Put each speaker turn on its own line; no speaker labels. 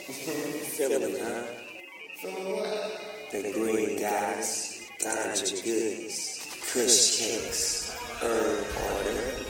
Feeling, huh? Feeling what? The green goddess, ganja goods, kush cakes, herb order.